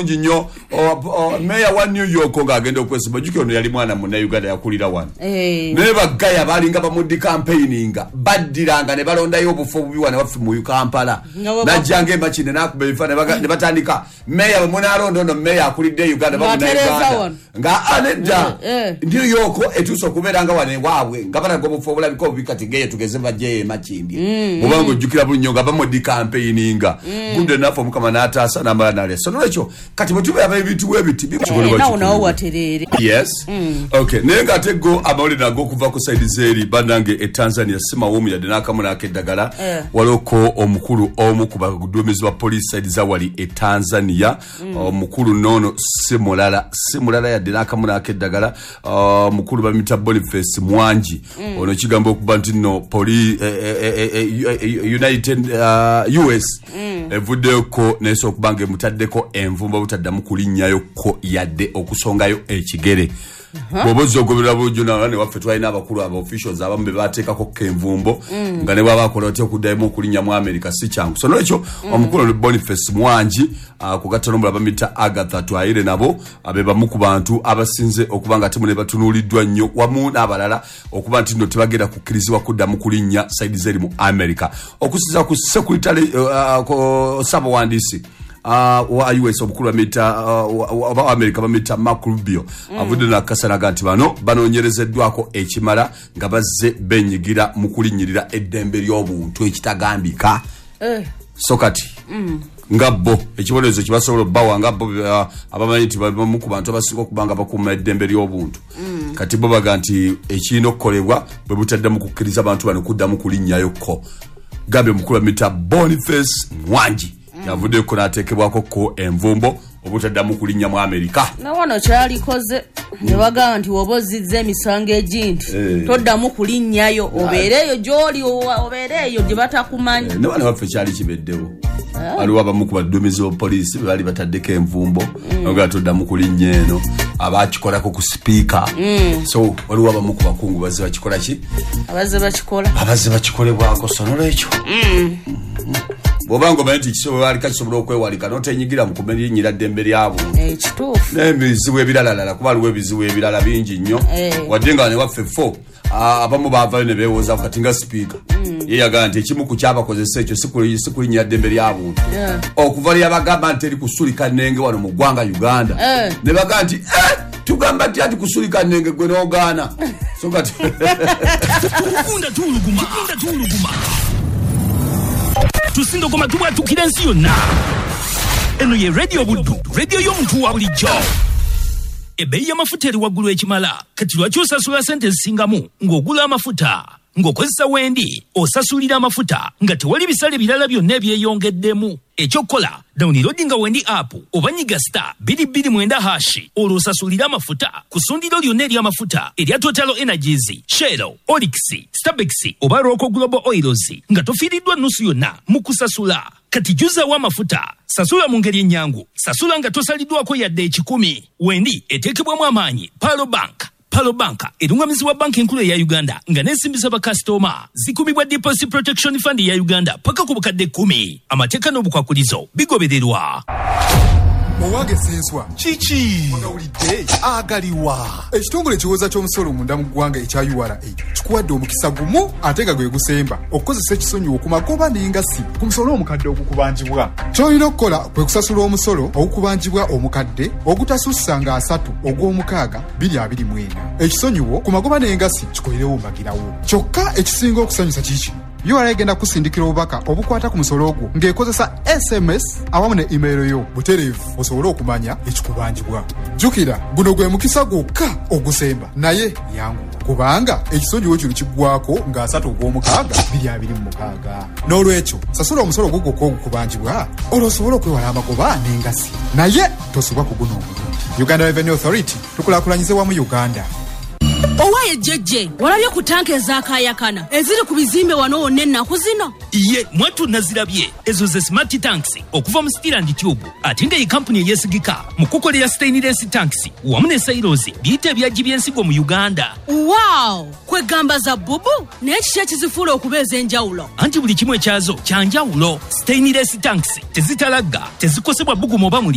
Nyo meya wa New York ngagenda okwesiba jukyo ono yali mwana mu Uganda yakulira wano ne bagaya balinga bamudi campaigninga baddiranga ne balondayo obufo bubi wana wafi mu Kampala najjange machine nakubefa ne batandika meya munalondo no meya akulidde Uganda bamunayiganda nga anedda New York etuso kuberanga wane waabwe ngabana gobufo bulabiko bikatigeye tugeze baje machindi mubango jukira bulunyo nga bamudi campaigninga good enough mukama natasa namala nale so nocho kati mutube abayibitu webiti nawo waterere yes okay nenga tego abawuli nago kuva ku side zeri banange Tanzania sima womu ya denaka muna akedagala waloko omukuru omu kuba kudumizi wa police side za wali Tanzania omukuru nono simulala ya denaka muna akedagala mukuru bamita Boniface Mwanji ono kigambo kuba ntino United US evudeko neso kubange mutaddeko envumba butaddamu kulinnyayo ko yadde okusongayo ekigere bobozi ogobera bujuna ne waffe twalina abakulu aba officials abambe bateekako kenvumbo nga ne baba akola okudayimu okulinnya mu America si kyangu so n'ekyo omukulu Boniface Mwanji kugatta nombula bamita Agatha Twaire nabo abebamu ku bantu abasinze okubanga temune batunuliddwa nnyo wamu n'abalala okuba nti nno tebagenda kukkirizibwa kuddamu kulinnya side zeri mu America okusiza ku secretary sabawandiisi wa US obukulu bamita aba America bamita Mark Rubio avude na kasaraga nti banonyerezeddwako ekimala nga bazze benyigira mu kulinyirira eddembe ly'obuntu ekitagambika sokati ngabbo ekibonezo kibasobola bawa ngabbo abamanyi nti bamu ku bantu abasinga okubanga bakuma eddembe ly'obuntu kati bo baga nti ekino okukolebwa bwe butadde mu kukkiriza abantu bano kuddamu kulinnyayo ko gambe mukulu bamita Boniface Mwanji yavude ko natekebwako ko envumbo obutaddamu kulinnya mu America na wano kyalikoze ne baga nti wobozizza emisango eginti toddamu kulinnyayo obeereyo gyoli obeereyo gye batakumanyi ne bana baffe kyali kibeddewo waliwo abamu ku baduumizi ba poliisi bali bataddeko envumbo nga toddamu kulinnya eno abakikolako ku speaker so waliwo abamu ku bakungu bazze bakikola ki abazze bakikolebwako so n'olwekyo bobango banti kisobola ali kakisobola okwewalika notenyigira mu kumenyinyira ddembe lyabo kituufu n'ebizibu ebirala kuba aliwo ebizibu ebirala bingi nnyo wadde nga ne waffe fo abamu baavayo ne beewoza kati nga speaker ye yagamba nti ekimu ku kyabakozesa ekyo sikulinyira ddembe lyabo okuva lyabagamba nti eri kusulika nnenge wano mu ggwanga Uganda ne bagamba nti tugamba nti ati kusulika nnenge gwe n'ogaana so kati tukunda tuluguma tusindo koma tubwa tukira nsi yonna eno ye radio buddu radio y'omuntu wa bulijjo ebbeeyi y'amafuta eri waggulu ekimala kati lwaki osasula sente zisingamu ng'ogula amafuta ng'okozesa wendi osasulira amafuta nga tewali bisale birala byonna ebyeyongeddemu ekyokola downloadinga wendi app oba nyiga *229# olwo osasulira amafuta ku ssundiro lyonna ery'amafuta erya Total Energies, Shell, Olix, Starbex oba Rocco Global Oils nga tofiiriddwa nnusu yonna mu kusasula kati juzaawo amafuta sasula mu ngeri ennyangu sasula nga tosaliddwako yadde 10 wendi eteekebwamu amaanyi Palo Bank erungamizibwa banki enkulu ya Uganda nga n'ensimbisa bakasitoma zikubibwa Deposit Protection Fund ya Uganda paka ku bukadde 10 amateeka n'obukwakulizo bigobererwa Owange senswa chichi onawulidde agaliwa ekitongole kiwoza ky'omusolo munda mu ggwanga ekya URA kikuwadde omukisa gumu ate nga gwe gusemba okukozesa ekisonyiwo ku magoba n'engasi ku musolo omukadde ogukubanjibwa ky'olina okukola kwe kusasula omusolo ogukubanjibwa omukadde ogutasussa nga 3 ogw'omukaaga 2024 ekisonyiwo ku magoba n'engasi kikolerewo mbagirawo kyokka ekisinga okusanyusa kiki URA egenda kusindikira obubaka obukwata ku musolo ogwo ng'ekozesa SMS awamu ne email yo butereevu osobole okumanya ekikubanjibwa. Jjukira guno gwe mukisa gwokka ogusemba naye yangu kubanga ekisonyiwo kino kiggwako nga 3 ogw'omukaaga 2026 n'olwekyo sasula omusolo gwo gwokka ogukubanjibwa olwo osobole okwewala amagoba n'engasi naye tosubwa kuguna omulungi. Uganda Revenue Authority tukulaakulanyize wamu Uganda. Owaye jeje walabye ku tanke ezakayakana eziri ku bizimbe wano wonna ennaku zino ye mwatu nazirabye ezo ze smart tanks okuva mu Steel and Tube ate nga company eyesigika mu kukolera stainless tanks wamu ne silos biyite ebyajji by'ensigo mu Uganda. Wow kwegamba za bubu n'ekiki kizifuula okubeeza enjawulo anti buli kimu ekyazo kyanjawulo. Stainless tanks tezitalagga tezikosebwa bugumu oba muli